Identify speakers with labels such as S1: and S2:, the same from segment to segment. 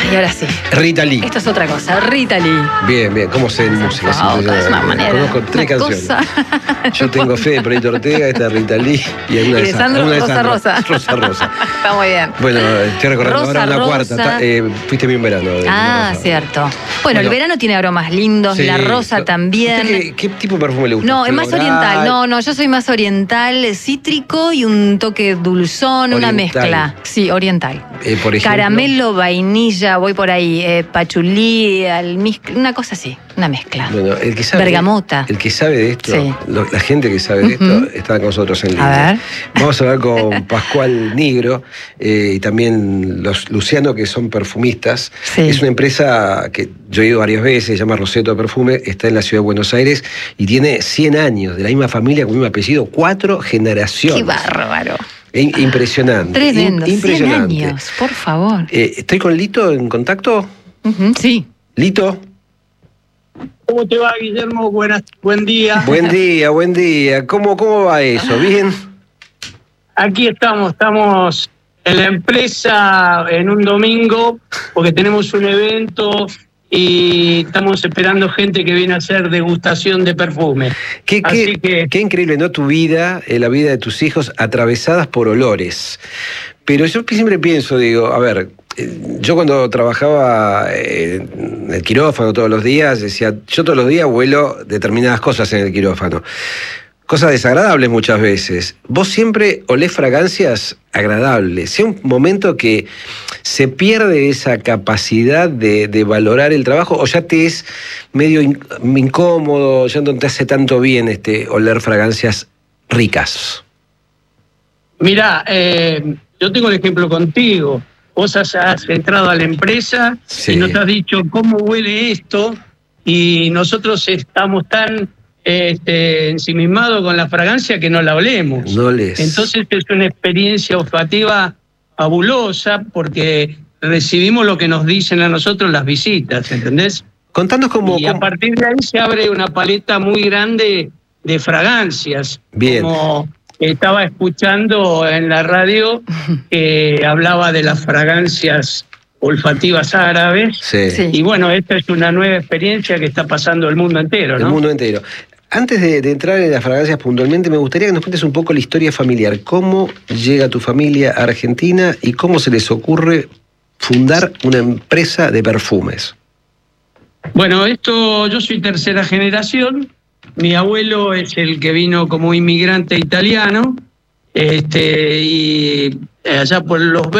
S1: Y ahora sí.
S2: Rita Lee.
S1: Esto es otra cosa, Rita Lee.
S2: Bien, bien. ¿Cómo sé en música?
S1: Es una manera.
S2: Conozco 3 canciones. Yo tengo fe de Proyecto Ortega, esta de Rita Lee y alguna de
S1: de
S2: esas.
S1: Sandro Rosa Rosa.
S2: Rosa Rosa.
S1: Está muy bien.
S2: Bueno, estoy recordando
S1: Rosa,
S2: ahora una
S1: Rosa.
S2: cuarta. Fuiste bien verano.
S1: Cierto. Bueno, el verano tiene aromas lindos,
S2: Sí,
S1: la rosa también.
S2: ¿Qué tipo de perfume le gusta?
S1: No, es más oriental. No, yo soy más oriental, cítrico y un toque dulzón, una mezcla. Sí, oriental.
S2: Por ejemplo.
S1: Caramelo, vainilla, voy por ahí. Pachulí, almizcle, una cosa así, una mezcla.
S2: Bueno, el que sabe.
S1: Bergamota.
S2: El que sabe de esto,
S1: Sí.
S2: la gente que sabe de esto, está con nosotros en línea.
S1: A ver.
S2: Vamos a hablar con Pascual Nigro y también los Luciano, que son perfumistas.
S1: Sí.
S2: Es una empresa que yo he ido varias veces, se llama Roseto de Perfume, está en la ciudad de Buenos Aires y tiene 100 años, de la misma familia, con el mismo apellido, 4 generaciones.
S1: Qué bárbaro.
S2: Impresionante.
S1: Tremendo.
S2: Impresionante.
S1: 100 años, por favor.
S2: ¿Estoy con Lito en contacto?
S1: Sí.
S2: Lito.
S3: ¿Cómo te va, Guillermo? Buen día.
S2: Buen día, buen día. ¿Cómo va eso? ¿Bien?
S3: Aquí estamos en la empresa en un domingo porque tenemos un evento y estamos esperando gente que viene a hacer degustación de perfume.
S2: Qué increíble, ¿no? Tu vida, la vida de tus hijos atravesadas por olores. Pero yo siempre pienso, digo, a ver, yo cuando trabajaba en el quirófano todos los días, decía, yo todos los días huelo determinadas cosas en el quirófano. Cosas desagradables muchas veces. Vos siempre olés fragancias agradables. Sea un momento que se pierde esa capacidad de valorar el trabajo, o ya te es medio incómodo, ya no te hace tanto bien oler fragancias ricas.
S3: Mirá, yo tengo el ejemplo contigo. Vos has entrado a la empresa y nos has dicho cómo huele esto y nosotros estamos tan ensimismado con la fragancia que no la olemos.
S2: No les.
S3: Entonces es una experiencia olfativa fabulosa porque recibimos lo que nos dicen a nosotros las visitas, ¿entendés?
S2: Contanos cómo.
S3: Y a partir de ahí se abre una paleta muy grande de fragancias.
S2: Bien.
S3: Como estaba escuchando en la radio que hablaba de las fragancias olfativas árabes.
S2: Sí.
S3: Y bueno, esta es una nueva experiencia que está pasando el mundo entero, ¿no?
S2: El mundo entero. Antes de entrar en las fragancias puntualmente, me gustaría que nos cuentes un poco la historia familiar. ¿Cómo llega tu familia a Argentina y cómo se les ocurre fundar una empresa de perfumes?
S3: Bueno, yo soy tercera generación. Mi abuelo es el que vino como inmigrante italiano. Y allá por los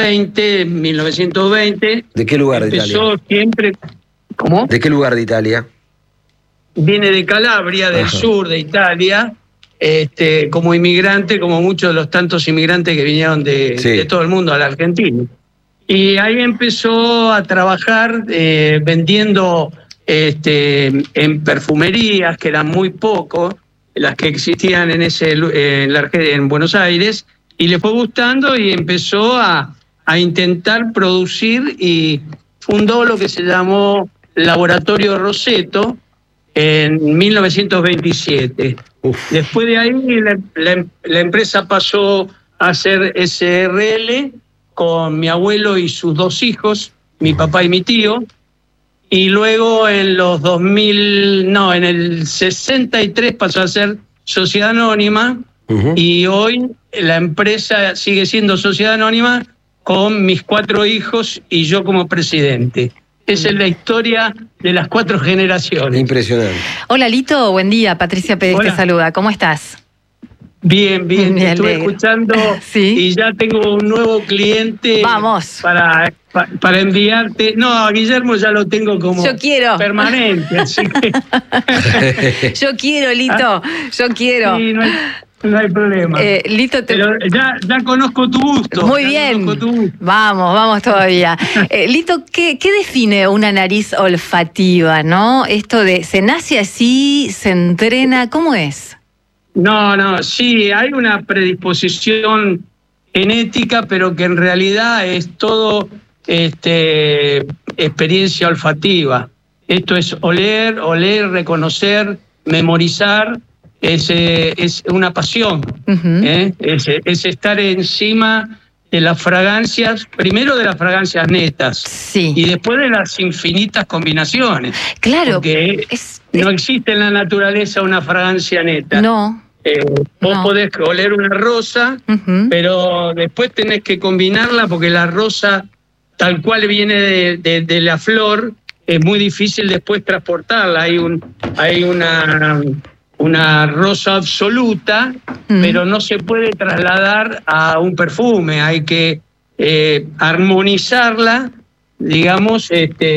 S3: 1920.
S2: ¿De qué lugar de Italia?
S3: Empezó siempre. ¿Cómo?
S2: ¿De qué lugar de Italia?
S3: Viene de Calabria, del sur de Italia, como inmigrante, como muchos de los tantos inmigrantes que vinieron de todo el mundo a la Argentina. Y ahí empezó a trabajar vendiendo en perfumerías, que eran muy pocos, las que existían en Buenos Aires, y le fue gustando y empezó a intentar producir y fundó lo que se llamó Laboratorio Roseto, en 1927. Después de ahí la empresa pasó a ser SRL con mi abuelo y sus 2 hijos, mi papá y mi tío, y luego en el 63 pasó a ser Sociedad Anónima, y hoy la empresa sigue siendo Sociedad Anónima con mis 4 hijos y yo como presidente. Esa es la historia de las 4 generaciones.
S2: Impresionante.
S1: Hola, Lito, buen día. Patricia Pérez te saluda. ¿Cómo estás?
S3: Bien, te estuve escuchando y ya tengo un nuevo cliente.
S1: Vamos.
S3: Para enviarte. No, a Guillermo ya lo tengo como permanente. Así que...
S1: Yo quiero, Lito, yo quiero.
S3: Sí, no hay problema.
S1: Lito,
S3: pero ya conozco tu gusto.
S1: Muy bien. Vamos todavía. Lito, ¿qué define una nariz olfativa, no? Esto de, ¿se nace así? ¿Se entrena? ¿Cómo es?
S3: No, sí, hay una predisposición genética, pero que en realidad es todo experiencia olfativa. Esto es oler, reconocer, memorizar. Es una pasión, es estar encima las fragancias, primero de las fragancias netas,
S1: sí,
S3: y después de las infinitas combinaciones.
S1: Claro.
S3: Porque no existe en la naturaleza una fragancia neta.
S1: No.
S3: Vos
S1: No.
S3: podés oler una rosa, pero después tenés que combinarla porque la rosa, tal cual viene de la flor, es muy difícil después transportarla. Hay una rosa absoluta, pero no se puede trasladar a un perfume. Hay que armonizarla, digamos,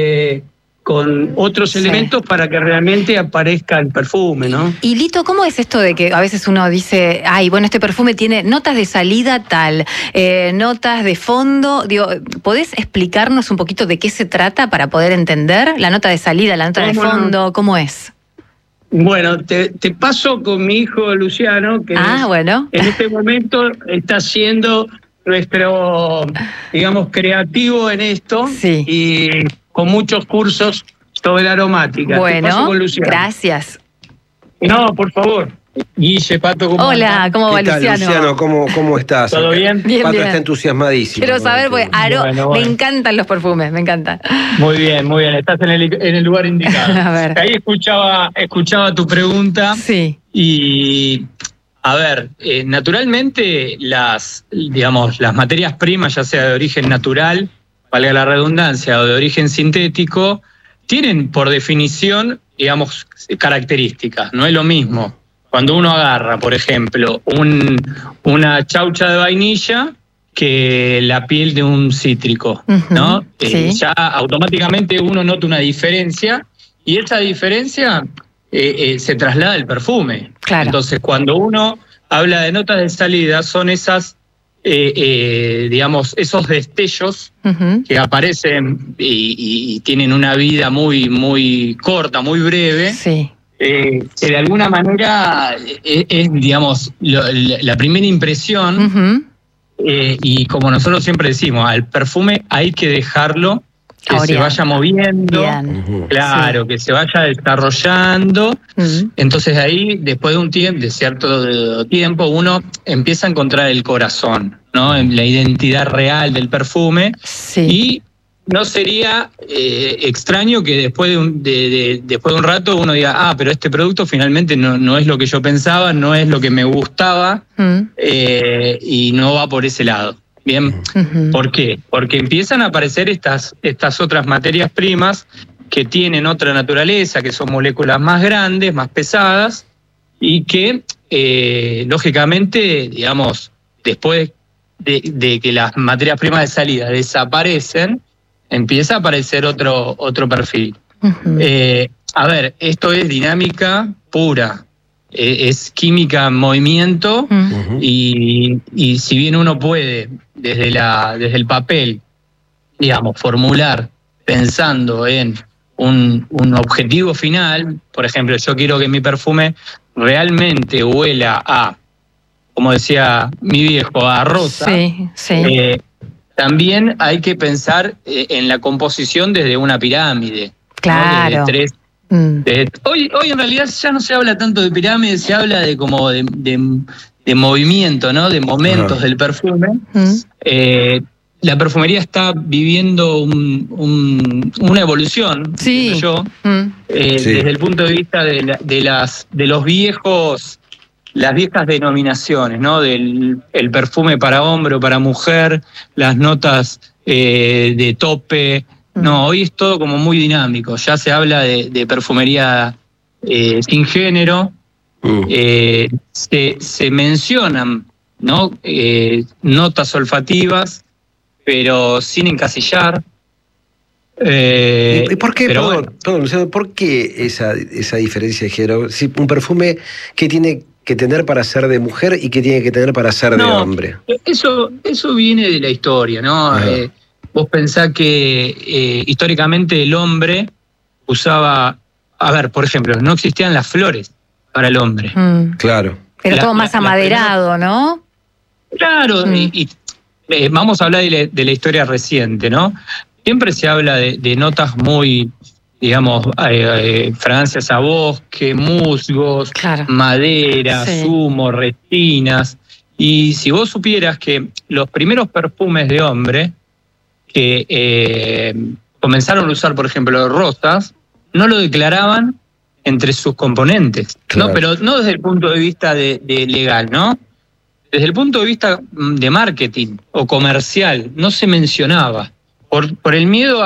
S3: con otros elementos para que realmente aparezca el perfume, ¿no?
S1: Y Lito, ¿cómo es esto de que a veces uno dice, ay, bueno, este perfume tiene notas de salida tal, notas de fondo? Digo, ¿podés explicarnos un poquito de qué se trata para poder entender la nota de salida, la nota de fondo? ¿Cómo es?
S3: Bueno, te paso con mi hijo Luciano, que
S1: bueno.
S3: En este momento está siendo nuestro, digamos, creativo en esto,
S1: sí,
S3: y con muchos cursos sobre aromática.
S1: Bueno,
S3: te paso con Luciano.
S1: Gracias.
S3: No, por favor.
S4: Guille, Pato, ¿cómo
S1: Hola,
S4: andan?
S1: ¿cómo va
S2: ¿Qué tal,
S1: Luciano?
S2: ¿Cómo estás?
S4: ¿Todo bien?
S1: Bien,
S2: Pato
S1: bien.
S2: está entusiasmadísimo.
S1: Quiero saber, porque
S4: Bueno.
S1: me encantan los perfumes, me encantan.
S4: Muy bien. Estás en el lugar indicado.
S1: A ver.
S4: Ahí escuchaba tu pregunta.
S1: Sí.
S4: Y, a ver, naturalmente las materias primas, ya sea de origen natural, valga la redundancia, o de origen sintético, tienen por definición, digamos, características. No es lo mismo cuando uno agarra, por ejemplo, una chaucha de vainilla que la piel de un cítrico, ¿no?
S1: Sí.
S4: Ya automáticamente uno nota una diferencia, y esa diferencia se traslada al perfume.
S1: Claro.
S4: Entonces, cuando uno habla de notas de salida, son esas, digamos, esos destellos que aparecen y tienen una vida muy, muy corta, muy breve.
S1: Sí.
S4: Que de alguna manera es, digamos, la primera impresión. Y como nosotros siempre decimos, al perfume hay que dejarlo que se vaya moviendo. Claro, sí, que se vaya desarrollando. Entonces ahí, después de cierto tiempo, uno empieza a encontrar el corazón, ¿no? La identidad real del perfume.
S1: Sí.
S4: Y no sería extraño que después de un rato uno diga, pero este producto finalmente no es lo que yo pensaba, no es lo que me gustaba, y no va por ese lado. Bien, ¿por qué? Porque empiezan a aparecer estas otras materias primas que tienen otra naturaleza, que son moléculas más grandes, más pesadas, y que lógicamente, digamos, después de que las materias primas de salida desaparecen, empieza a aparecer otro perfil. A ver, esto es dinámica pura, es química en movimiento, y si bien uno puede desde el papel, digamos, formular pensando en un objetivo final, por ejemplo, yo quiero que mi perfume realmente huela a, como decía mi viejo, a rosa.
S1: Sí, sí.
S4: También hay que pensar en la composición desde una pirámide.
S1: Claro.
S4: ¿No? Desde hoy en realidad ya no se habla tanto de pirámide, se habla de como de movimiento, ¿no? De momentos del perfume. La perfumería está viviendo una evolución,
S1: sí,
S4: yo, desde el punto de vista de los viejos, las viejas denominaciones, ¿no? El perfume para hombre o para mujer, las notas de tope. No, hoy es todo como muy dinámico. Ya se habla de perfumería sin género. Se mencionan, ¿no? Notas olfativas, pero sin encasillar.
S2: ¿Y por qué,
S4: perdón,
S2: Luciano, por qué esa diferencia de género? Si un perfume que tiene que tener para ser de mujer y que tiene que tener para ser de hombre.
S4: Eso viene de la historia, ¿no? Vos pensás que históricamente el hombre usaba, a ver, por ejemplo, no existían las flores para el hombre.
S2: Claro.
S1: Pero todo más amaderado, ¿no?
S4: Claro, y vamos a hablar de la historia reciente, ¿no? Siempre se habla de notas muy, digamos, fragancias a bosque, musgos,
S1: claro,
S4: madera, zumo, resinas. Y si vos supieras que los primeros perfumes de hombre que comenzaron a usar, por ejemplo, rosas, no lo declaraban entre sus componentes, claro. ¿No? Pero no desde el punto de vista de legal, ¿no? Desde el punto de vista de marketing o comercial, no se mencionaba por el miedo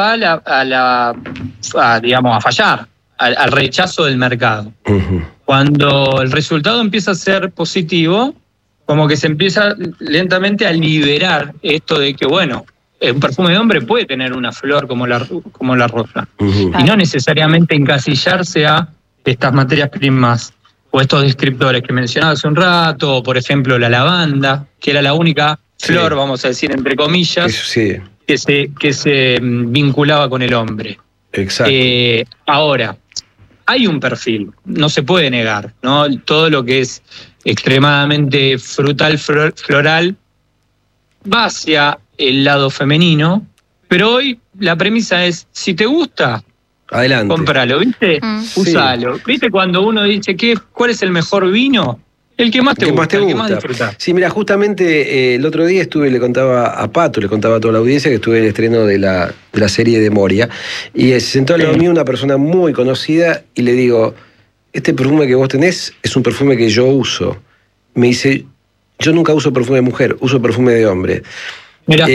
S4: digamos, a fallar, al rechazo del mercado. Uh-huh. Cuando el resultado empieza a ser positivo, como que se empieza lentamente a liberar esto de que, bueno, un perfume de hombre puede tener una flor como la rosa. Uh-huh. Y no necesariamente encasillarse a estas materias primas o estos descriptores que mencionaba hace un rato, o por ejemplo la lavanda, que era la única flor, vamos a decir, entre comillas, sí, que se vinculaba con el hombre.
S2: Exacto.
S4: Ahora, hay un perfil, no se puede negar, ¿no? Todo lo que es extremadamente frutal, floral, va hacia el lado femenino, pero hoy la premisa es, si te gusta,
S2: adelante,
S4: compralo, ¿viste? Usalo. Sí. ¿Viste cuando uno dice cuál es el mejor vino? El que más te gusta, el que más disfrutás.
S2: Sí, mira, justamente el otro día le contaba a Pato, le contaba a toda la audiencia que estuve en el estreno de la serie de Moria, y se sentó al lado mío una persona muy conocida y le digo, este perfume que vos tenés es un perfume que yo uso. Me dice, yo nunca uso perfume de mujer, uso perfume de hombre. Mira.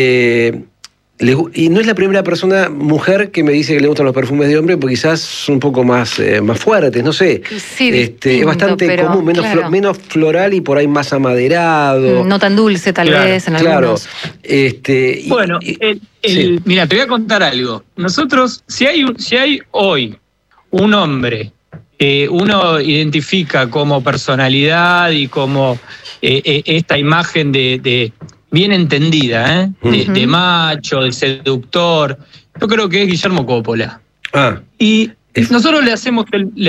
S2: Y no es la primera persona, mujer, que me dice que le gustan los perfumes de hombre, porque quizás son un poco más fuertes, no sé.
S1: Sí, distinto,
S2: es bastante común, menos floral y por ahí más amaderado.
S1: No tan dulce, tal vez, en algunos.
S4: Bueno, mira, te voy a contar algo. Nosotros, si hay hoy un hombre que uno identifica como personalidad y como esta imagen de bien entendida, de macho, de seductor, yo creo que es Guillermo Coppola. Y nosotros le hacemos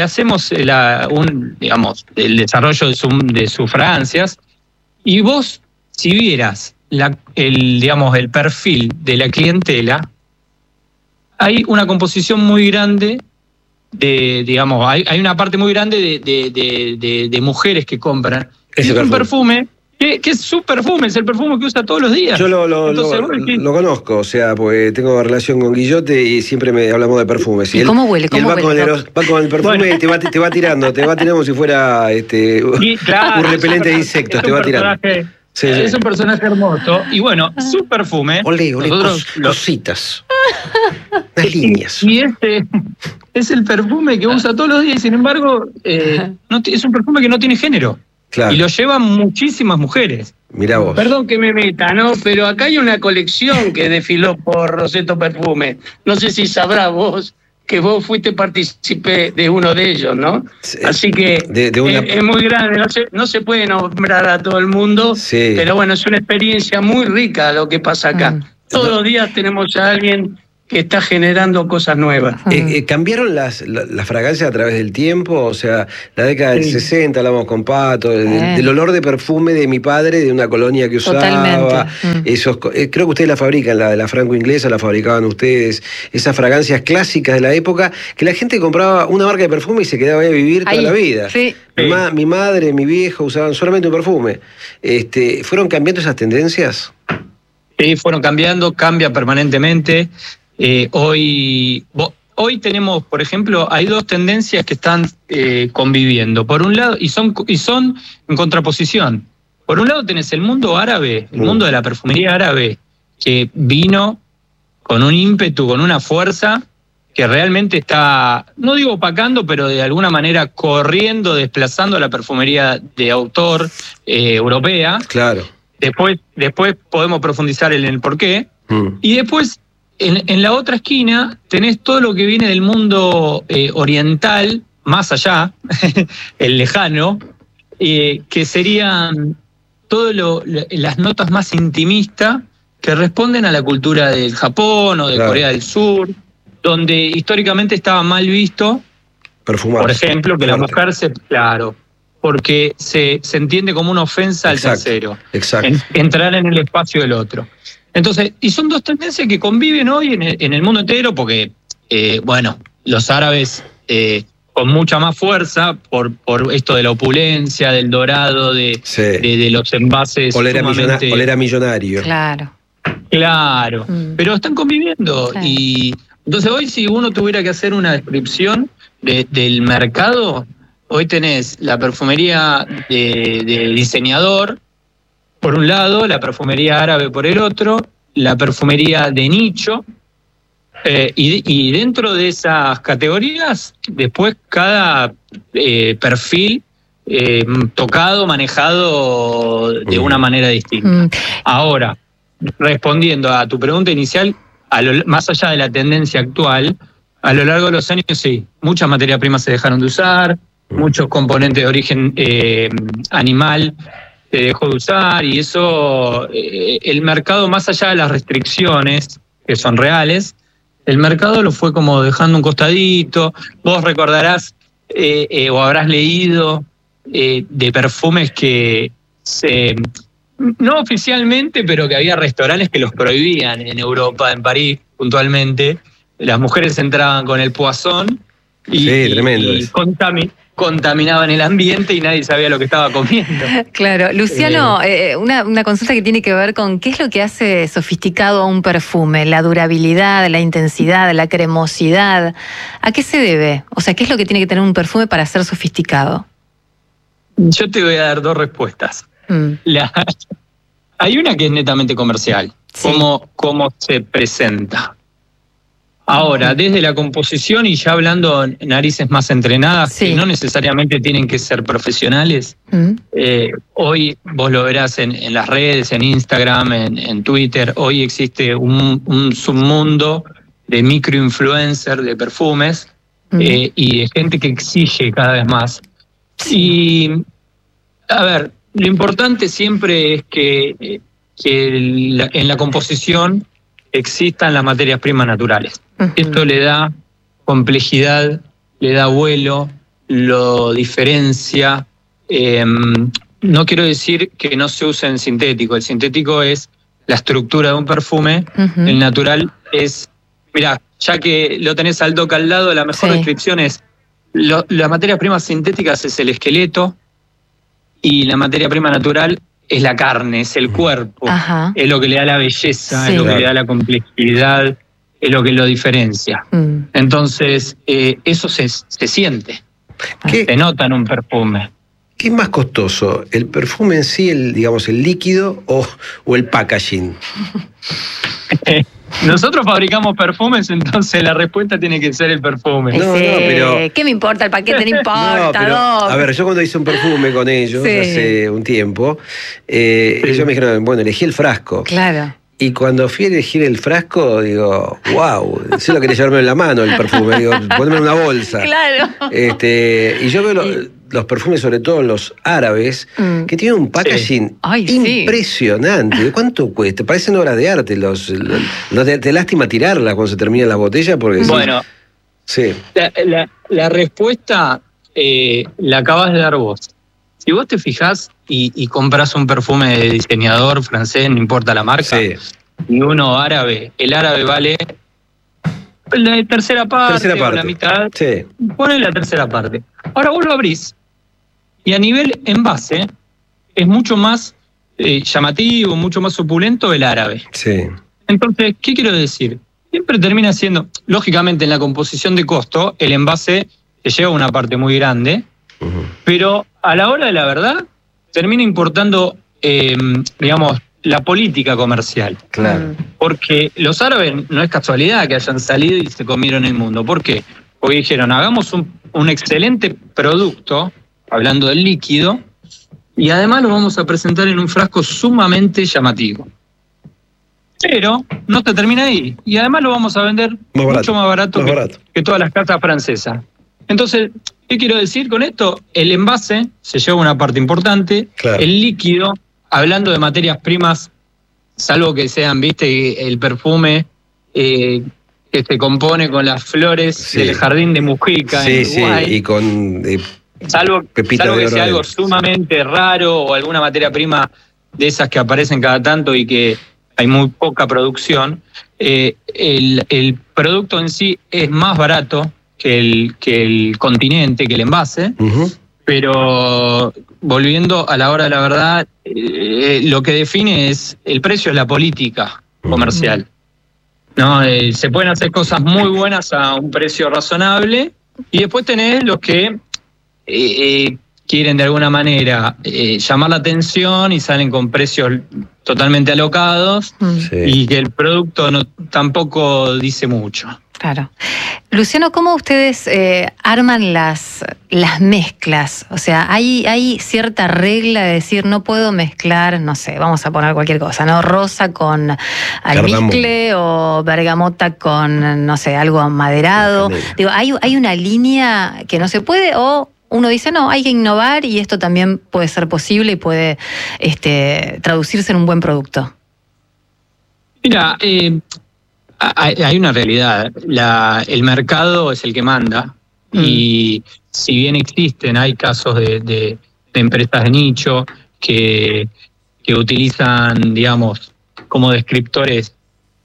S4: digamos, el desarrollo de sus fragancias, y vos, si vieras el perfil de la clientela, hay una composición muy grande digamos, hay una parte muy grande de mujeres que compran. Es un perfume que es su perfume, es el perfume que usa todos los días.
S2: Yo lo conozco, o sea, pues tengo relación con Guillote y siempre hablamos de perfumes.
S1: ¿Y cómo huele?
S2: Va con el perfume y te va tirando como si fuera un repelente de insectos, te va tirando.
S4: Es un personaje hermoso. Y bueno, su perfume.
S2: Cositas. Las líneas.
S4: Y este es el perfume que usa todos los días, y sin embargo, es un perfume que no tiene género. Claro. Y lo llevan muchísimas mujeres.
S2: Mirá vos.
S3: Perdón que me meta, ¿no? Pero acá hay una colección que desfiló por Rosetto Perfume. No sé si sabrás vos que vos fuiste partícipe de uno de ellos, ¿no? Sí. Así que es muy grande, no se puede nombrar a todo el mundo, sí, pero bueno, es una experiencia muy rica lo que pasa acá. Todos los días tenemos a alguien que está generando cosas nuevas.
S2: ¿Cambiaron las fragancias a través del tiempo? O sea, la década del 60, hablamos con Pato, del olor de perfume de mi padre, de una colonia que usaba. Totalmente. Creo que ustedes la fabrican, la franco-inglesa la fabricaban ustedes. Esas fragancias clásicas de la época, que la gente compraba una marca de perfume y se quedaba ahí a vivir toda la vida. Sí. Mi madre, mi viejo usaban solamente un perfume. ¿Fueron cambiando esas tendencias?
S4: Sí, fueron cambiando, cambia permanentemente. Hoy tenemos, por ejemplo, hay dos tendencias que están conviviendo. Por un lado, y son en contraposición. Por un lado tenés el mundo árabe, el mundo de la perfumería árabe, que vino con un ímpetu, con una fuerza, que realmente está, no digo opacando, pero de alguna manera corriendo, desplazando a la perfumería de autor europea.
S2: Claro.
S4: Después podemos profundizar en el porqué. Y después, en la otra esquina, tenés todo lo que viene del mundo oriental, más allá, el lejano, que serían todas las notas más intimistas que responden a la cultura del Japón o de Corea del Sur, donde históricamente estaba mal visto,
S2: perfumar,
S4: por ejemplo, que la mujer porque se entiende como una ofensa al tercero. Exacto. Entrar en el espacio del otro. Entonces, y son dos tendencias que conviven hoy en el mundo entero, porque, los árabes con mucha más fuerza por esto de la opulencia, del dorado, de los envases.
S2: Olera millonario.
S1: Claro.
S4: Claro, pero están conviviendo. Claro. Y entonces hoy, si uno tuviera que hacer una descripción del mercado, hoy tenés la perfumería de diseñador por un lado, la perfumería árabe por el otro, la perfumería de nicho, y dentro de esas categorías, después cada perfil tocado, manejado de una manera distinta. Ahora, respondiendo a tu pregunta inicial, más allá de la tendencia actual, a lo largo de los años sí, muchas materias primas se dejaron de usar, muchos componentes de origen animal se dejó de usar, y eso, el mercado, más allá de las restricciones, que son reales, el mercado lo fue como dejando un costadito. Vos recordarás o habrás leído de perfumes que no oficialmente, pero que había restaurantes que los prohibían en Europa, en París puntualmente. Las mujeres entraban con el Poisson y contaminaban el ambiente y nadie sabía lo que estaba comiendo.
S1: Claro. Luciano, una consulta que tiene que ver con qué es lo que hace sofisticado a un perfume, la durabilidad, la intensidad, la cremosidad. ¿A qué se debe? O sea, ¿qué es lo que tiene que tener un perfume para ser sofisticado?
S4: Yo te voy a dar dos respuestas. Hay una que es netamente comercial, sí. Cómo se presenta. Ahora, desde la composición, y ya hablando narices más entrenadas, sí, que no necesariamente tienen que ser profesionales, hoy vos lo verás en las redes, en Instagram, en Twitter, hoy existe un submundo de microinfluencer de perfumes y de gente que exige cada vez más. Y, a ver, lo importante siempre es que en la composición existan las materias primas naturales. Esto le da complejidad, le da vuelo, lo diferencia. No quiero decir que no se use en sintético. El sintético es la estructura de un perfume. El natural es... Mirá, ya que lo tenés al doc al lado, la mejor descripción es... las materias primas sintéticas es el esqueleto y la materia prima natural es la carne, es el cuerpo. Es lo que le da la belleza, es lo que le da la complejidad, es lo que lo diferencia. Entonces, eso se siente, se nota en un perfume.
S2: ¿Qué es más costoso? ¿El perfume en sí, el líquido o el packaging?
S4: Nosotros fabricamos perfumes, entonces la respuesta tiene que ser el perfume.
S1: Pero... ¿Qué me importa? El paquete no importa.
S2: A ver, yo cuando hice un perfume con ellos hace un tiempo, ellos me dijeron, bueno, elegí el frasco.
S1: Claro.
S2: Y cuando fui a elegir el frasco, digo, wow, yo lo quería llevarme en la mano el perfume, digo, ponerme en una bolsa.
S1: Claro.
S2: Y yo veo los perfumes, sobre todo los árabes, que tienen un packaging impresionante. ¿Cuánto cuesta? Parecen obras de arte. No te lástima tirarlas cuando se termina la botella. Porque
S4: bueno, la respuesta la acabas de dar vos. Si vos te fijás y compras un perfume de diseñador francés, no importa la marca, y uno árabe, el árabe vale la tercera parte. O la mitad. Pone la tercera parte. Ahora vos lo abrís y a nivel envase es mucho más llamativo, mucho más opulento el árabe. Entonces, ¿qué quiero decir? Siempre termina siendo, lógicamente en la composición de costo, el envase te lleva una parte muy grande, pero a la hora de la verdad termina importando, la política comercial.
S2: Claro.
S4: Porque los árabes no es casualidad que hayan salido y se comieron el mundo. ¿Por qué? Porque dijeron, hagamos un excelente producto, hablando del líquido, y además lo vamos a presentar en un frasco sumamente llamativo. Pero no se termina ahí. Y además lo vamos a vender mucho más barato que todas las casas francesas. Entonces, ¿qué quiero decir con esto? El envase se lleva una parte importante. El líquido, hablando de materias primas, salvo que sean, viste, el perfume que se compone con las flores del jardín de Mujica en Uruguay.
S2: Y con
S4: salvo que sea algo sumamente raro o alguna materia prima de esas que aparecen cada tanto y que hay muy poca producción, el producto en sí es más barato el continente, que el envase. Pero volviendo a la hora de la verdad, lo que define el precio es la política comercial. ¿No? Se pueden hacer cosas muy buenas a un precio razonable, y después tenés los que quieren de alguna manera llamar la atención y salen con precios totalmente alocados, y que el producto tampoco dice mucho.
S1: Claro. Luciano, ¿cómo ustedes arman las mezclas? O sea, ¿hay cierta regla de decir no puedo mezclar, no sé, vamos a poner cualquier cosa, ¿no? Rosa con almizcle o bergamota con, no sé, algo amaderado? Digo, ¿hay una línea que no se puede, o uno dice, no, hay que innovar y esto también puede ser posible y puede traducirse en un buen producto?
S4: Mira, hay una realidad. El mercado es el que manda, y si bien hay casos de empresas de nicho que utilizan, digamos, como descriptores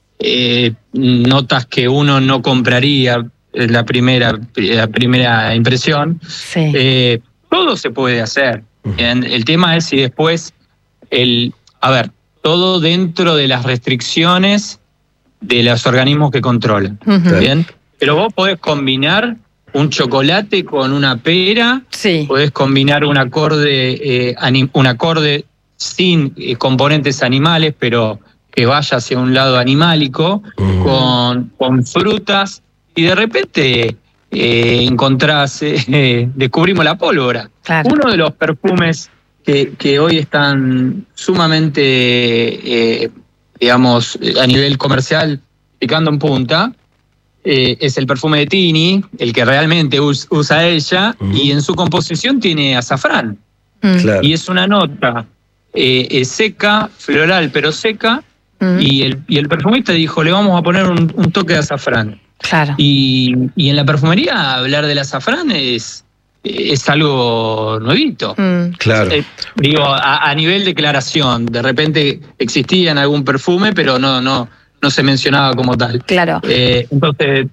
S4: notas que uno no compraría la primera impresión, todo se puede hacer. El tema es si después todo dentro de las restricciones de los organismos que controlan. ¿Bien? Pero vos podés combinar un chocolate con una pera, podés combinar un acorde sin componentes animales, pero que vaya hacia un lado animálico, con frutas, y de repente descubrimos la pólvora. Claro. Uno de los perfumes que hoy están sumamente digamos, a nivel comercial, picando en punta, es el perfume de Tini, el que realmente usa ella, y en su composición tiene azafrán. Claro. Y es una nota seca, floral, pero seca, y el perfumista dijo, le vamos a poner un toque de azafrán. Claro. Y en la perfumería hablar del azafrán es algo nuevito. Claro. Digo, a nivel declaración, de repente existía en algún perfume, pero no se mencionaba como tal. Claro. Entonces,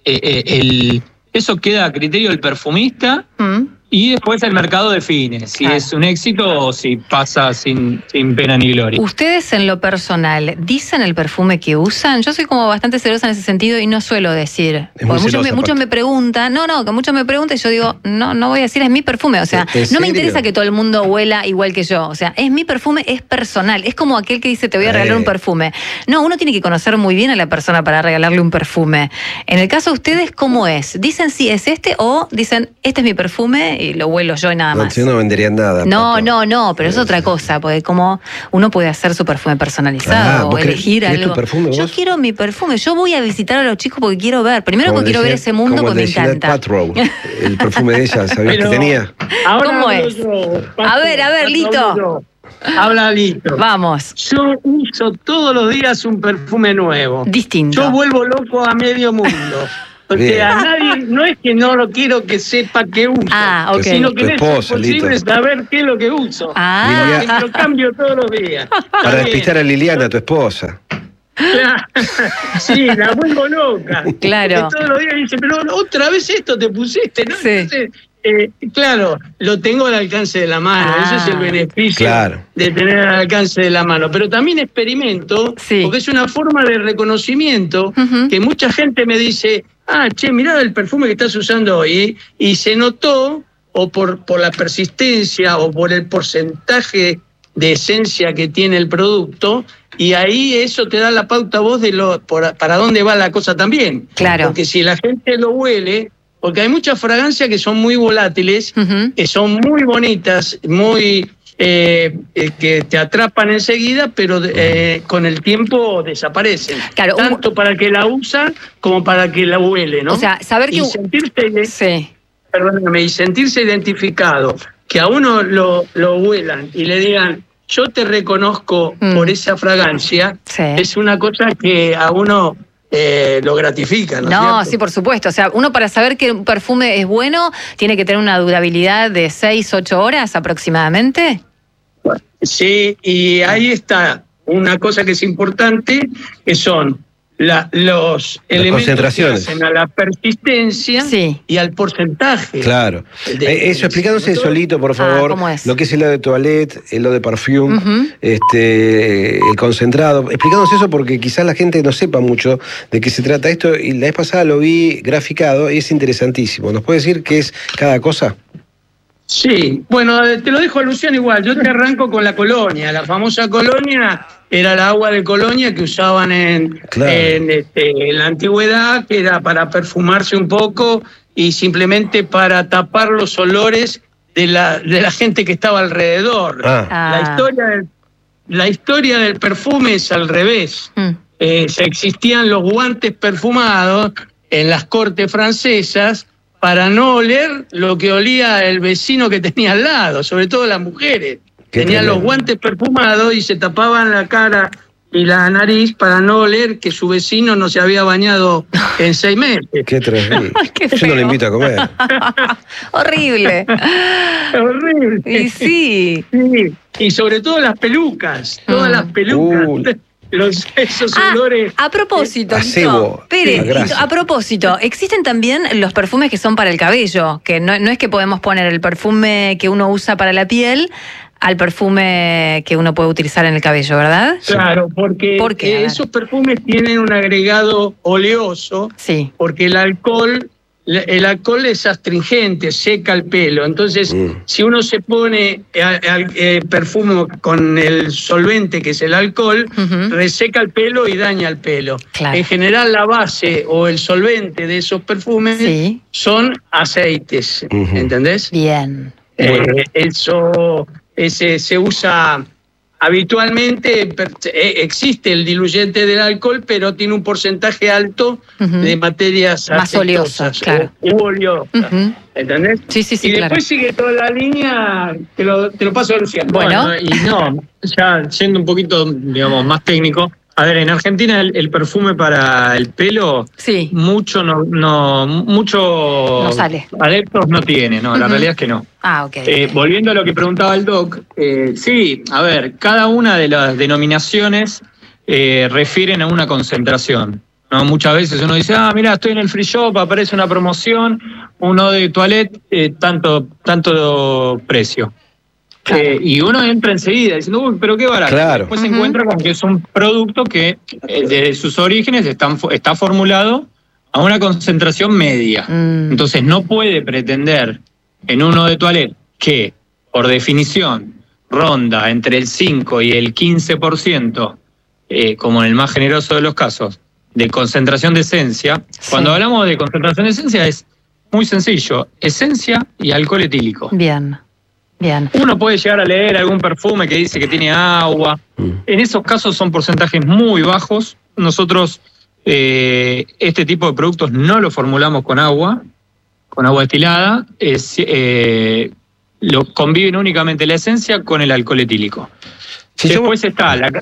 S4: eso queda a criterio del perfumista, y después el mercado define si es un éxito o si pasa sin pena ni gloria. ¿Ustedes en lo personal dicen el perfume que usan? Yo soy como bastante celosa en ese sentido y no suelo decir. Muchos me preguntan, que muchos me preguntan y yo digo, no voy a decir, es mi perfume. O sea, no me interesa que todo el mundo huela igual que yo. O sea, es mi perfume, es personal. Es como aquel que dice, te voy a regalar un perfume. No, uno tiene que conocer muy bien a la persona para regalarle un perfume. En el caso de ustedes, ¿cómo es? ¿Dicen si es este o dicen, este es mi perfume y lo huelo yo y nada más?
S2: Yo no vendería nada.
S1: No, pero es otra cosa, porque como uno puede hacer su perfume personalizado o elegir algo. Yo quiero mi perfume, yo voy a visitar a los chicos porque quiero ver, primero porque quiero ver ese mundo porque me encanta.
S2: Patrow, el perfume de ella, ¿sabías que tenía?
S1: ¿Cómo es? A ver, Lito.
S3: Habla Lito.
S1: Vamos.
S3: Yo uso todos los días un perfume nuevo.
S1: Distinto.
S3: Yo vuelvo loco a medio mundo. Porque a nadie, no es que no lo quiero que sepa qué uso, sino que es posible saber qué es lo que uso. Porque lo cambio todos los días.
S2: Para despistar a Liliana, tu esposa.
S3: Sí, la vuelvo loca.
S1: Claro.
S3: Porque todos los días dice, pero otra vez esto te pusiste, ¿no?
S1: Sí.
S3: Entonces, claro, lo tengo al alcance de la mano. Ese es el beneficio de tener al alcance de la mano. Pero también experimento, porque es una forma de reconocimiento que mucha gente me dice, che, mirá el perfume que estás usando hoy, y se notó, o por la persistencia, o por el porcentaje de esencia que tiene el producto, y ahí eso te da la pauta a vos de para dónde va la cosa también. Claro. Porque si la gente lo huele, porque hay muchas fragancias que son muy volátiles, que son muy bonitas, muy que te atrapan enseguida, pero con el tiempo desaparecen. Claro, tanto para que la usan como para que la huele, ¿no?
S1: O sea, saber que...
S3: y sentirse identificado, que a uno lo huelan y le digan, yo te reconozco por esa fragancia, es una cosa que a uno lo gratifica, ¿no?
S1: Sí, por supuesto. O sea, uno para saber que un perfume es bueno, tiene que tener una durabilidad de 6-8 horas aproximadamente.
S3: Sí, y ahí está una cosa que es importante, que son los elementos que hacen a la persistencia y al porcentaje.
S2: Claro. Eso, explicándose solito, por favor, lo que es el eau de toilette, el eau de parfum, el concentrado. Explicándonos eso porque quizás la gente no sepa mucho de qué se trata esto, y la vez pasada lo vi graficado y es interesantísimo. ¿Nos puede decir qué es cada cosa?
S3: Sí, bueno, te lo dejo a Luciano igual. Yo te arranco con la colonia. La famosa colonia era el agua de colonia que usaban en la antigüedad, que era para perfumarse un poco y simplemente para tapar los olores de la gente que estaba alrededor. La historia del perfume es al revés. Existían los guantes perfumados en las cortes francesas para no oler lo que olía el vecino que tenía al lado, sobre todo las mujeres. Tenían los guantes perfumados y se tapaban la cara y la nariz para no oler que su vecino no se había bañado en 6 meses.
S2: Qué terrible. Yo no le invito a comer.
S1: Horrible.
S3: Horrible.
S1: Y sí.
S3: Y sobre todo las pelucas, todas las pelucas. Esos olores.
S1: A propósito, a propósito, existen también los perfumes que son para el cabello, que no es que podemos poner el perfume que uno usa para la piel al perfume que uno puede utilizar en el cabello, ¿verdad?
S3: Claro, porque esos perfumes tienen un agregado oleoso, porque el alcohol es astringente, seca el pelo. Entonces, si uno se pone perfume con el solvente, que es el alcohol, reseca el pelo y daña el pelo. Claro. En general, la base o el solvente de esos perfumes son aceites, ¿entendés?
S1: Bien.
S3: Eso se usa habitualmente. Existe el diluyente del alcohol, pero tiene un porcentaje alto de materias
S1: más oleosas, claro.
S3: U oleosas, ¿entendés?
S1: Sí,
S3: y después sigue toda la línea, te lo paso a Luciano.
S4: Bueno, ya siendo un poquito, digamos, más técnico. A ver, en Argentina el perfume para el pelo mucho
S1: sale.
S4: Adeptos no tiene, la realidad es que no. Volviendo a lo que preguntaba el Doc, a ver, cada una de las denominaciones refieren a una concentración, ¿no? Muchas veces uno dice, mira, estoy en el free shop, aparece una promoción, uno de toilette, tanto precio. Y uno entra enseguida diciendo, uy, pero qué barato.
S2: Claro.
S4: Después se encuentra con que es un producto que desde sus orígenes está formulado a una concentración media. Entonces no puede pretender en uno de toilette que, por definición, ronda entre el 5 y el 15%, como en el más generoso de los casos, de concentración de esencia. Cuando hablamos de concentración de esencia es muy sencillo, esencia y alcohol etílico.
S1: Bien.
S4: Uno puede llegar a leer algún perfume que dice que tiene agua. En esos casos son porcentajes muy bajos. Nosotros este tipo de productos no lo formulamos con agua destilada. Lo conviven únicamente la esencia con el alcohol etílico. Después está la...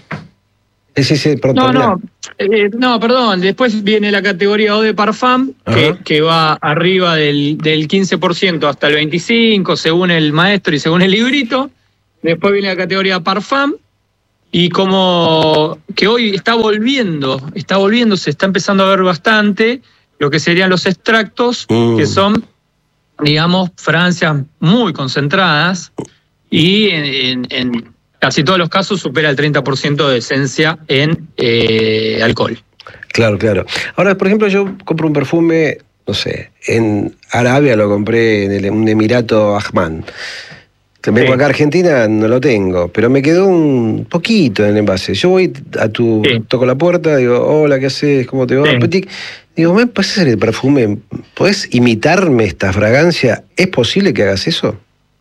S4: perdón. Después viene la categoría eau de parfum, que va arriba del 15% hasta el 25%, según el maestro y según el librito. Después viene la categoría parfum, y como que hoy está volviendo, se está empezando a ver bastante lo que serían los extractos, que son, digamos, fragancias muy concentradas, y en casi todos los casos supera el 30% de esencia en alcohol.
S2: Claro. Ahora, por ejemplo, yo compro un perfume, no sé, en Arabia lo compré en un Emirato Ahman. Vengo acá a Argentina, no lo tengo, pero me quedó un poquito en el envase. Yo voy toco la puerta, digo, hola, ¿qué haces? ¿Cómo te va? Digo, ¿me puedes hacer el perfume? ¿Podés imitarme esta fragancia? ¿Es posible que hagas eso?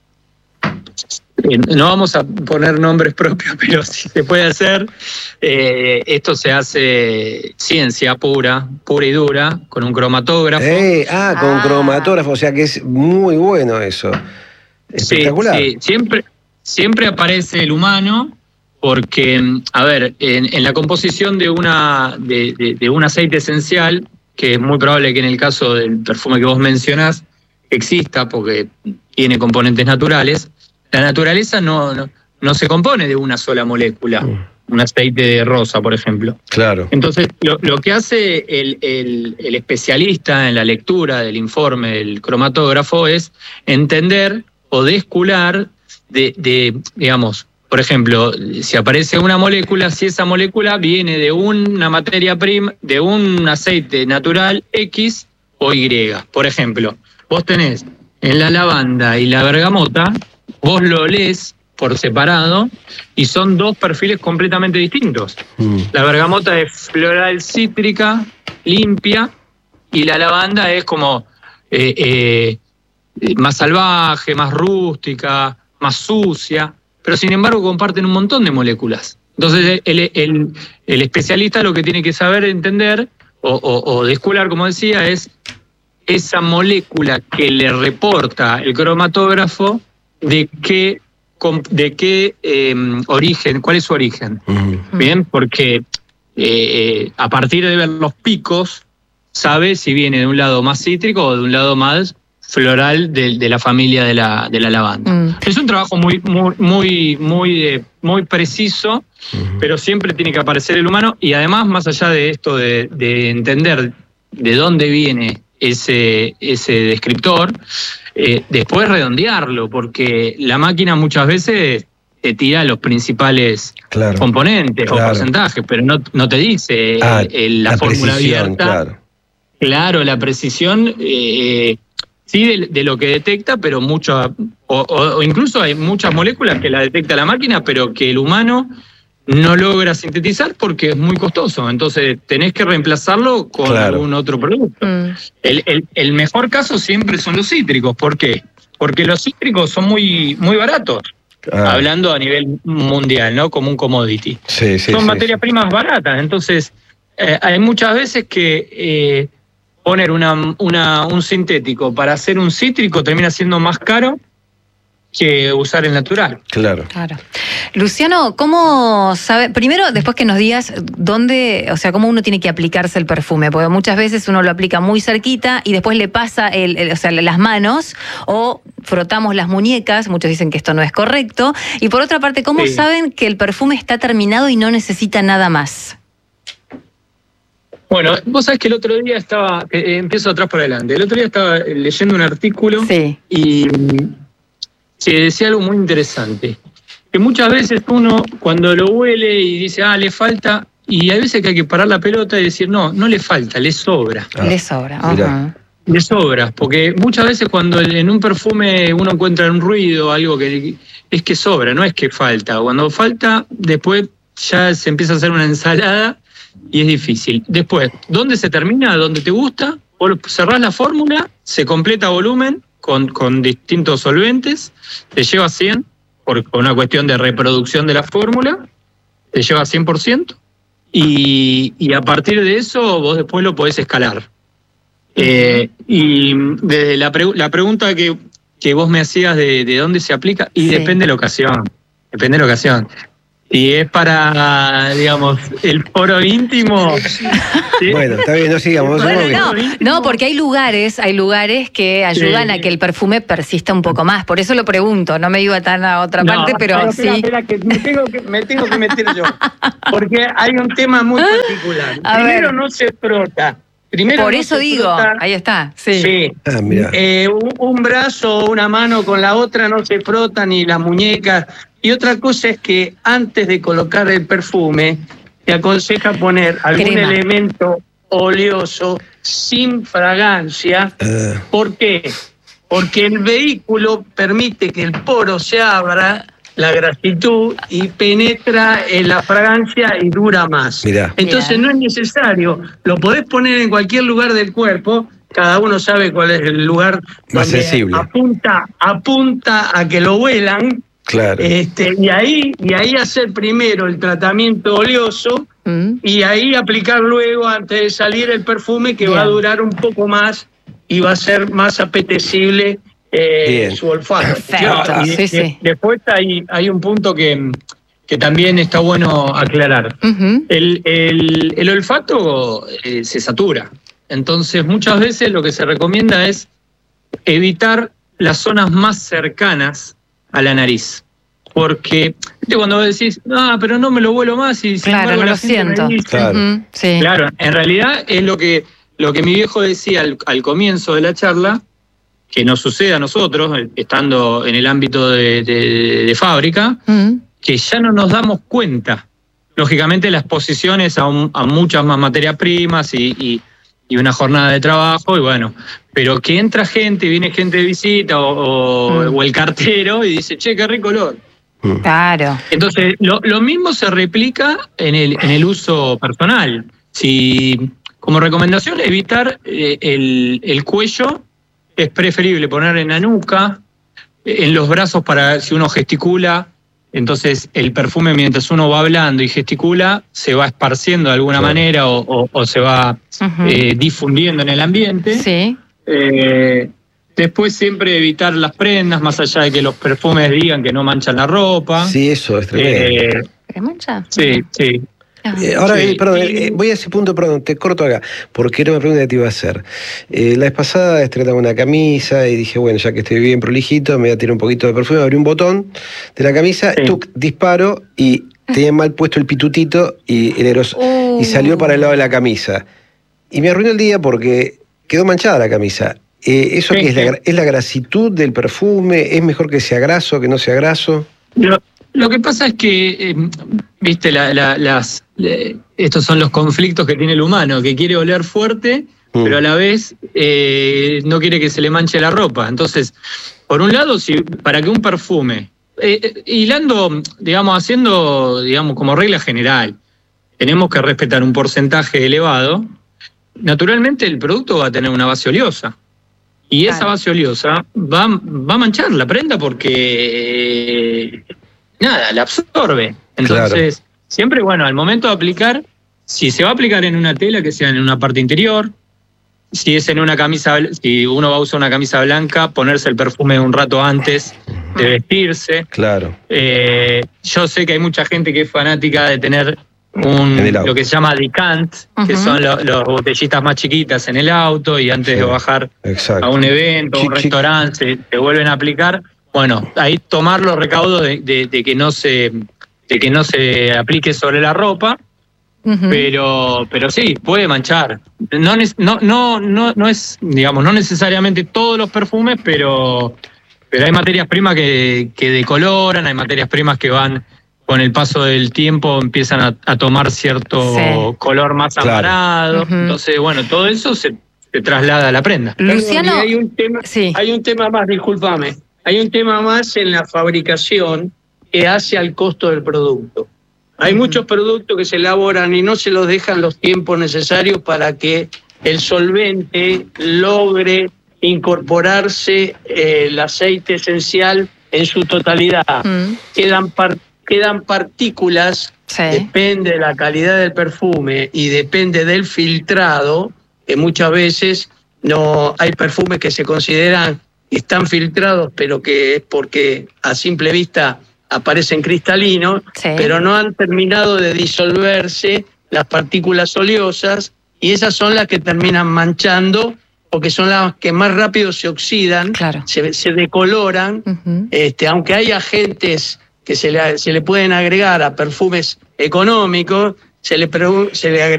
S4: No vamos a poner nombres propios, pero sí se puede hacer. Esto se hace ciencia pura y dura, con un cromatógrafo.
S2: Con cromatógrafo, o sea que es muy bueno eso. Espectacular.
S4: Sí, siempre aparece el humano, porque, a ver, en la composición de un aceite esencial, que es muy probable que en el caso del perfume que vos mencionás exista, porque tiene componentes naturales, la naturaleza no se compone de una sola molécula. un aceite de rosa, por ejemplo.
S2: Claro.
S4: Entonces, lo que hace el especialista en la lectura del informe del cromatógrafo es entender o descular digamos, por ejemplo, si aparece una molécula, si esa molécula viene de una materia prima, de un aceite natural X o Y. Por ejemplo, vos tenés en la lavanda y la bergamota, vos lo lees por separado y son dos perfiles completamente distintos. La bergamota es floral cítrica, limpia, y la lavanda es como más salvaje, más rústica, más sucia, pero sin embargo comparten un montón de moléculas. Entonces el especialista lo que tiene que saber entender o descular, como decía, es esa molécula que le reporta el cromatógrafo de qué origen, cuál es su origen. Bien, porque a partir de ver los picos, sabe si viene de un lado más cítrico o de un lado más floral de la familia de la lavanda. Es un trabajo muy preciso, pero siempre tiene que aparecer el humano, y además, más allá de esto de entender de dónde viene ese descriptor, después redondearlo, porque la máquina muchas veces te tira los principales componentes o porcentajes, pero no te dice la fórmula abierta. Claro, la precisión, sí, de lo que detecta, pero o incluso hay muchas moléculas que la detecta la máquina, pero que el humano no logra sintetizar porque es muy costoso. Entonces tenés que reemplazarlo con algún otro producto. El mejor caso siempre son los cítricos. ¿Por qué? Porque los cítricos son muy baratos, hablando a nivel mundial, ¿no? Como un commodity. Son materias primas baratas. Entonces hay muchas veces que poner un sintético para hacer un cítrico termina siendo más caro que usar el natural. Claro.
S1: Luciano, ¿cómo sabe? Primero, después que nos digas dónde, o sea, cómo uno tiene que aplicarse el perfume, porque muchas veces uno lo aplica muy cerquita y después le pasa o sea, las manos, o frotamos las muñecas, muchos dicen que esto no es correcto, y por otra parte, ¿cómo saben que el perfume está terminado y no necesita nada más?
S4: Bueno, vos sabés que el otro día empiezo atrás para adelante, el otro día estaba leyendo un artículo y se decía algo muy interesante, que muchas veces uno cuando lo huele y dice, le falta, y hay veces que hay que parar la pelota y decir, no le falta, le sobra.
S1: Le sobra,
S4: Le sobra, porque muchas veces cuando en un perfume uno encuentra un ruido, algo que es que sobra, no es que falta. Cuando falta, después ya se empieza a hacer una ensalada y es difícil. Después, ¿dónde se termina? ¿Dónde te gusta? Vos cerrás la fórmula, se completa volumen con distintos solventes, te lleva a 100, por una cuestión de reproducción de la fórmula, te lleva a 100%, y a partir de eso vos después lo podés escalar. Y desde la pregunta que vos me hacías de dónde se aplica, y depende de la ocasión. Depende de la ocasión. Si es para, digamos, el foro íntimo. ¿Sí?
S2: Bueno, está bien, no sigamos.
S1: No, porque hay lugares que ayudan a que el perfume persista un poco más. Por eso lo pregunto, no me iba tan a otra parte, pero sí.
S3: Espera, que me tengo que meter yo. Porque hay un tema muy particular. Primero no se frota.
S1: Por eso digo, ahí está. Sí.
S3: Un brazo o una mano con la otra no se frotan, ni las muñecas. Y otra cosa es que antes de colocar el perfume, te aconseja poner algún elemento oleoso sin fragancia. ¿Por qué? Porque el vehículo permite que el poro se abra, la grasitud, y penetra en la fragancia y dura más. Entonces no es necesario, lo podés poner en cualquier lugar del cuerpo, cada uno sabe cuál es el lugar
S2: más sensible.
S3: Apunta a que lo huelan. Y ahí hacer primero el tratamiento oleoso y ahí aplicar luego, antes de salir, el perfume, que va a durar un poco más y va a ser más apetecible su olfato. Después hay un punto que también está bueno aclarar. El olfato se satura. Entonces, muchas veces lo que se recomienda es evitar las zonas más cercanas a la nariz.
S4: porque cuando vos decís, pero no me lo vuelo más y sin
S1: claro, no lo siento.
S4: Dice,
S2: claro.
S1: Sí.
S4: Claro, en realidad es lo que mi viejo decía al comienzo de la charla, que nos sucede a nosotros, estando en el ámbito de fábrica, que ya no nos damos cuenta. Lógicamente la exposición es a muchas más materias primas y una jornada de trabajo, y bueno, pero que entra gente, viene gente de visita o el cartero y dice, che, qué rico olor.
S1: Claro.
S4: Entonces, lo mismo se replica en el uso personal. Si, como recomendación, evitar el cuello, es preferible poner en la nuca, en los brazos para si uno gesticula. Entonces el perfume, mientras uno va hablando y gesticula, se va esparciendo de alguna manera o se va difundiendo en el ambiente.
S1: Sí.
S4: Después siempre evitar las prendas, más allá de que los perfumes digan que no manchan la ropa.
S2: Sí, eso es tremendo.
S1: ¿Qué mancha?
S4: Sí.
S2: Ahora, perdón, voy a ese punto, perdón, te corto acá, porque era una pregunta que te iba a hacer. La vez pasada estrenaba una camisa y dije, bueno, ya que estoy bien prolijito, me voy a tirar un poquito de perfume, abrí un botón de la camisa, disparo y tenía mal puesto el pitutito y el aerosol, y salió para el lado de la camisa. Y me arruinó el día porque quedó manchada la camisa. ¿Eso qué es? ¿Es la grasitud del perfume? ¿Es mejor que sea graso, que no sea graso?
S4: Lo que pasa es que, viste, estos son los conflictos que tiene el humano, que quiere oler fuerte, pero a la vez no quiere que se le manche la ropa. Entonces, por un lado, para que un perfume, hilando, haciendo como regla general, tenemos que respetar un porcentaje elevado, naturalmente el producto va a tener una base oleosa. Y esa base oleosa va a manchar la prenda porque la absorbe. Entonces, siempre, al momento de aplicar, si se va a aplicar en una tela, que sea en una parte interior. Si es en una camisa, si uno va a usar una camisa blanca, ponerse el perfume un rato antes de vestirse.
S2: Claro.
S4: Yo sé que hay mucha gente que es fanática de tener lo que se llama decant, que son los botellitas más chiquitas en el auto, y antes de bajar a un evento, a un restaurante, se vuelven a aplicar. Bueno, ahí tomar los recaudos de que no se aplique sobre la ropa. Pero sí, puede manchar. No es, no necesariamente todos los perfumes, pero hay materias primas que decoloran, hay materias primas que van con el paso del tiempo, empiezan a tomar cierto color más amarado. Entonces, todo eso se traslada a la prenda.
S1: Luciano,
S3: hay un tema más, discúlpame. Hay un tema más en la fabricación que hace al costo del producto. Hay muchos productos que se elaboran y no se los dejan los tiempos necesarios para que el solvente logre incorporarse el aceite esencial en su totalidad. Quedan partículas, depende de la calidad del perfume y depende del filtrado, que muchas veces no hay perfumes que se consideran que están filtrados, pero que es porque a simple vista aparecen cristalinos, pero no han terminado de disolverse las partículas oleosas, y esas son las que terminan manchando, porque son las que más rápido se oxidan, se decoloran, aunque hay agentes que se le pueden agregar a perfumes económicos, se le agrega